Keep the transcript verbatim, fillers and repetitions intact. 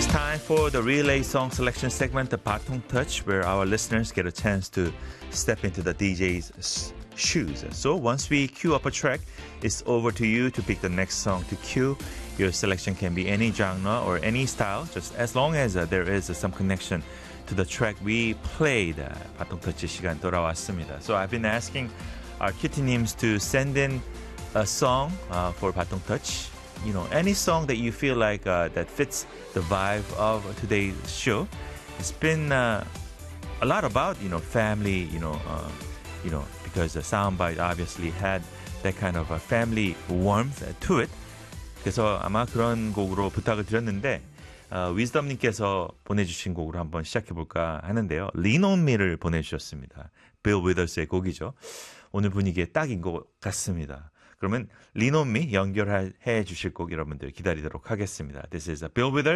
It's time for the relay song selection segment, the Batong Touch, where our listeners get a chance to step into the D J's shoes. So once we queue up a track, it's over to you to pick the next song to cue. Your selection can be any genre or any style, just as long as uh, there is uh, some connection to the track we played. uh, Batong Touch 시간 돌아왔습니다. So I've been asking our cutie-nims to send in a song uh, for Batong Touch. You know, any song that you feel like uh, that fits the vibe of today's show. It's been uh, a lot about, you know, family, you know, uh, you know, because the soundbite obviously had that kind of a family warmth to it. 그래서 아마 그런 곡으로 부탁을 드렸는데 어, 위즈덤님께서 보내주신 곡으로 한번 시작해볼까 하는데요. Lean on Me를 보내주셨습니다. Bill Withers의 곡이죠. 오늘 분위기에 딱인 것 같습니다. 그러면 Lean on Me 연결해 주실 곡 여러분들 기다리도록 하겠습니다. This is Bill Withers.